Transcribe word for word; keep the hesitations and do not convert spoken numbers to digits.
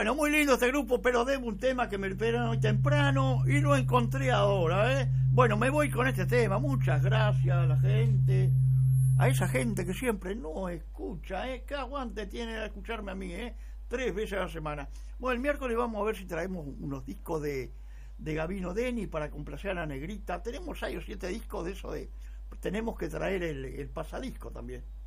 Bueno, muy lindo este grupo, pero debo un tema que me esperaron hoy temprano y lo encontré ahora, ¿eh? Bueno, me voy con este tema. Muchas gracias a la gente, a esa gente que siempre no escucha, ¿eh? ¿Qué aguante tiene a escucharme a mí, eh? Tres veces a la semana. Bueno, el miércoles vamos a ver si traemos unos discos de, de Gabino Deni para complacer a la negrita. Tenemos seis o siete discos de eso de... Tenemos que traer el, el pasadisco también.